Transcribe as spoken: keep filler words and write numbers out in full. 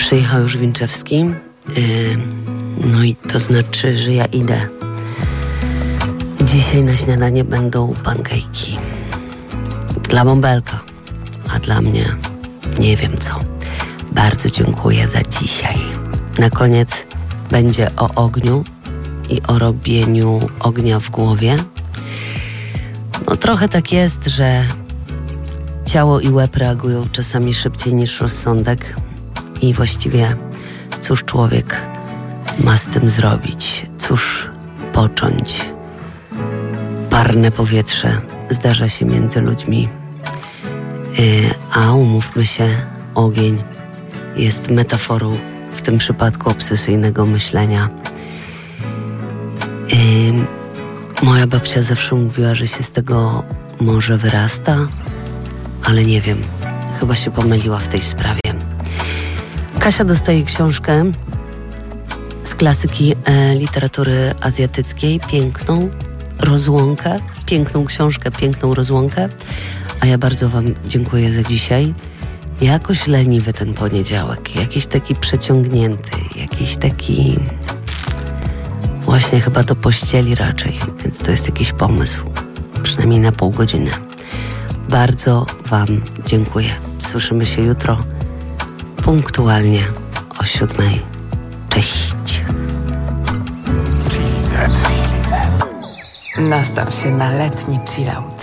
Przyjechał już Winczewski. Yy, no i to znaczy, że ja idę. Dzisiaj na śniadanie będą pankejki. Dla bąbelka, a dla mnie nie wiem co. Bardzo dziękuję za dzisiaj. Na koniec będzie o ogniu i o robieniu ognia w głowie. No trochę tak jest, że ciało i łeb reagują czasami szybciej niż rozsądek i właściwie cóż człowiek ma z tym zrobić? Cóż począć? Parne powietrze zdarza się między ludźmi, yy, a umówmy się, ogień jest metaforą w tym przypadku obsesyjnego myślenia. Yy, moja babcia zawsze mówiła, że się z tego może wyrasta, ale nie wiem, chyba się pomyliła w tej sprawie. Kasia dostaje książkę z klasyki e, literatury azjatyckiej, piękną rozłąkę, piękną książkę, piękną rozłąkę, a ja bardzo wam dziękuję za dzisiaj. Jakoś leniwy ten poniedziałek, jakiś taki przeciągnięty, jakiś taki właśnie chyba do pościeli raczej, więc to jest jakiś pomysł, przynajmniej na pół godziny. Bardzo wam dziękuję. Słyszymy się jutro punktualnie o siódmej. Cześć. Nastaw się na letni chillout.